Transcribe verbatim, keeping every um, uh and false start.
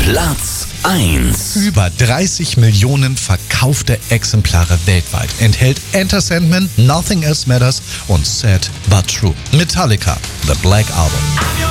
Platz eins. Über dreißig Millionen verkaufte Exemplare weltweit enthält Enter Sandman, Nothing Else Matters und Sad But True. Metallica, The Black Album.